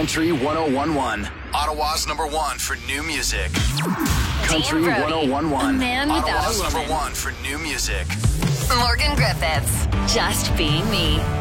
Country 1011. Ottawa's #1 for new music. Country 1011. A man without Ottawa's a woman. #1 for new music. Morgan Griffiths. Just being me.